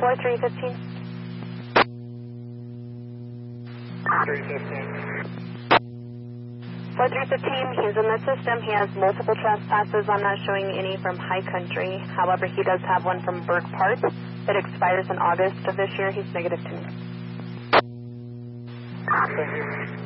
4315. 4315, he's in the system. He has multiple trespasses. I'm not showing any from High Country. However, he does have one from Burke Park. It expires in August of this year. He's negative to me.